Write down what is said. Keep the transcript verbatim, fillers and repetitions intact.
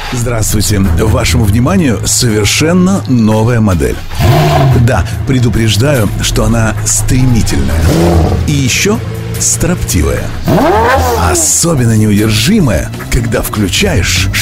Здравствуйте. Вашему вниманию совершенно новая модель. Да, предупреждаю, что она стремительная. И еще строптивая. Особенно неудержимая, когда включаешь